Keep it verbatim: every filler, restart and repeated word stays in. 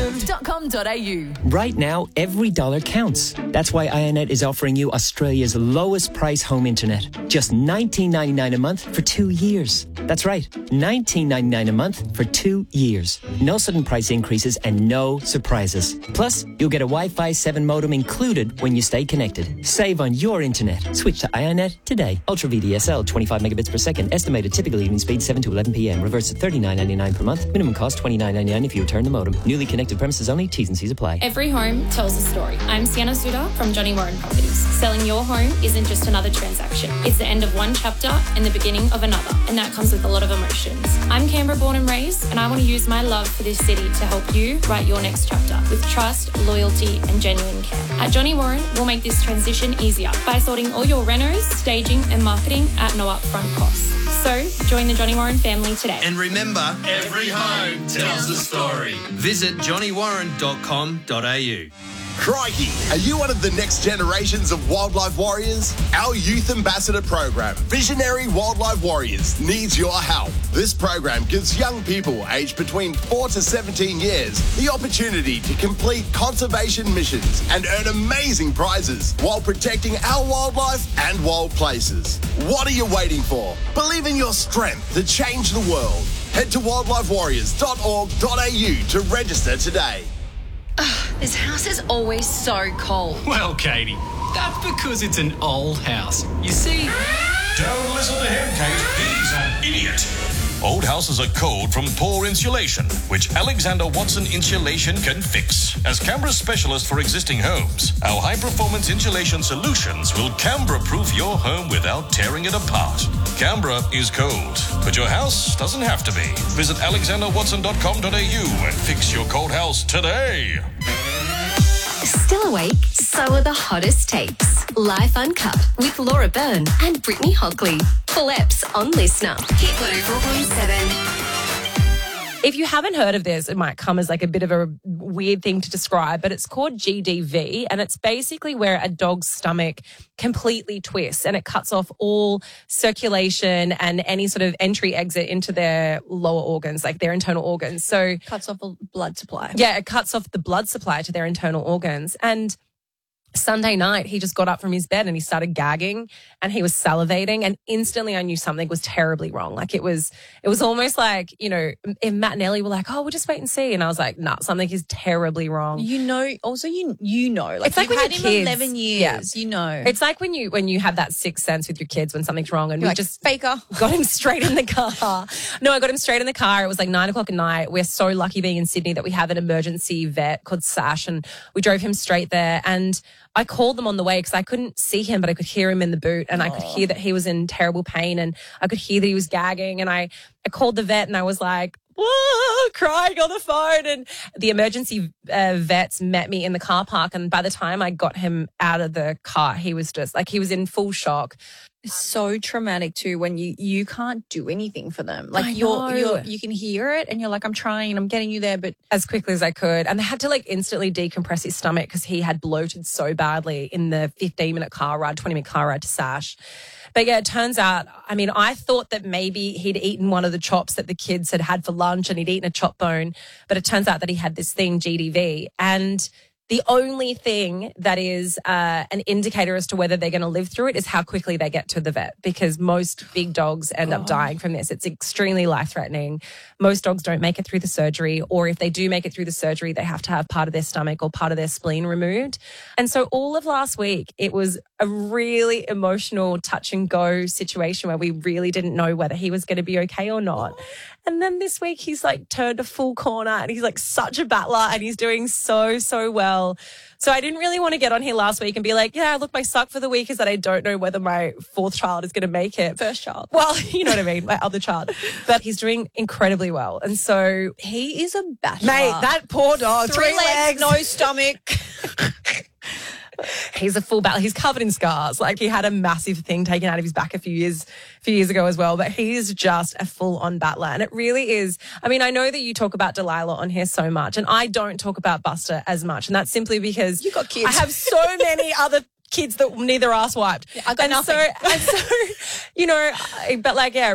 move dot com dot a u. Right now, every dollar counts. That's why Ionet is offering you Australia's lowest price home internet. Just nineteen ninety-nine a month for two years. That's right, nineteen ninety-nine a month for two years. No sudden price increases and no surprises. Plus, you'll get a Wi-Fi seven modem included when you stay connected. Save on your internet. Switch to Ionet today. Ultra V D S L, twenty-five megabits per second. Estimated typical evening speed seven to eleven p m. Reverse to thirty-nine ninety-nine per month. Minimum cost twenty-nine ninety-nine if you return the modem. Newly connected premises only. T's and C's apply. Every home tells a story. I'm Sienna Suda from Johnny Warren Properties. Selling your home isn't just another transaction. It's the end of one chapter and the beginning of another, and that comes with a lot of emotions. I'm Canberra born and raised, and I want to use my love for this city to help you write your next chapter with trust, loyalty, and genuine care. At Johnny Warren, we'll make this transition easier by sorting all your renos, staging, and marketing at no upfront costs. So, join the Johnny Warren family today. And remember, every home tells a story. Visit johnny warren dot com dot a u. Crikey, are you one of the next generations of wildlife warriors? Our Youth Ambassador program, Visionary Wildlife Warriors, needs your help. This program gives young people aged between four to seventeen years the opportunity to complete conservation missions and earn amazing prizes while protecting our wildlife and wild places. What are you waiting for? Believe in your strength to change the world. Head to wildlife warriors dot org dot a u to register today. Ugh, this house is always so cold. Well, Katie, that's because it's an old house. You see... Don't listen to him, Kate. He's an idiot. Old houses are cold from poor insulation, which Alexander Watson Insulation can fix. As Canberra's specialist for existing homes, our high-performance insulation solutions will Canberra-proof your home without tearing it apart. Canberra is cold, but your house doesn't have to be. Visit alexander watson dot com dot a u and fix your cold house today. Still awake? So are the hottest takes. Life Uncut with Laura Byrne and Brittany Hockley. Full eps on Listener. Hit one oh four point seven. If you haven't heard of this, it might come as like a bit of a weird thing to describe, but it's called G D V, and it's basically where a dog's stomach completely twists and it cuts off all circulation and any sort of entry exit into their lower organs, like their internal organs. So Cuts off a blood supply. yeah, it cuts off the blood supply to their internal organs. And Sunday night, he just got up from his bed and he started gagging and he was salivating, and instantly I knew something was terribly wrong. Like it was, it was almost like, you know, if Matt and Ellie were like, oh, we'll just wait and see. And I was like, nah, something is terribly wrong. You know, also you you know, like It's like you've when had your him kids- eleven years, yeah. you know. It's like when you when you have that sixth sense with your kids when something's wrong, and You're we like, just faker. got him straight in the car. No, I got him straight in the car. It was like nine o'clock at night. We're so lucky being in Sydney that we have an emergency vet called Sash, and we drove him straight there. And I called them on the way because I couldn't see him, but I could hear him in the boot, and I could hear that he was in terrible pain, and I could hear that he was gagging. And I, I called the vet and I was like, whoa, crying on the phone. And the emergency uh, vets met me in the car park. And by the time I got him out of the car, he was just like, he was in full shock. It's so traumatic too when you you can't do anything for them. Like I you're know. you're you can hear it and you're like, I'm trying, I'm getting you there, but As quickly as I could. And they had to like instantly decompress his stomach because he had bloated so badly in the fifteen minute car ride, twenty minute car ride to Sash. But yeah, it turns out, I mean, I thought that maybe he'd eaten one of the chops that the kids had had for lunch and he'd eaten a chop bone. But it turns out that he had this thing, G D V. And the only thing that is uh, an indicator as to whether they're going to live through it is how quickly they get to the vet, because most big dogs end up dying from this. It's extremely life-threatening. Most dogs don't make it through the surgery, or if they do make it through the surgery, they have to have part of their stomach or part of their spleen removed. And so all of last week, it was a really emotional touch and go situation where we really didn't know whether he was going to be okay or not. And then this week he's like turned a full corner and he's like such a battler and he's doing so, so well. So I didn't really want to get on here last week and be like, yeah, look, my suck for the week is that I don't know whether my fourth child is going to make it. First child. Well, you know what I mean, my other child. But he's doing incredibly well. And so, he is a battler. mate, that poor dog, three, three, legs, legs, no stomach. He's a full battle. He's covered in scars. Like he had a massive thing taken out of his back a few years, a few years ago as well. But he is just a full-on battler, and it really is. I mean, I know that you talk about Delilah on here so much, and I don't talk about Buster as much, and that's simply because You got kids. I have so many other kids that neither ass wiped. Yeah, I got and nothing. So, and so, you know, I- but like, yeah,